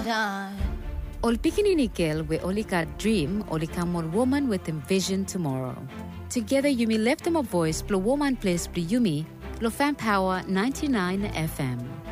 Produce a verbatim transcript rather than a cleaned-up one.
time. Ol pikininikel we only got dream, only come one woman with envision tomorrow. Together you may lift them a voice, blow woman place, blow yumi, lo fan power ninety-nine F M.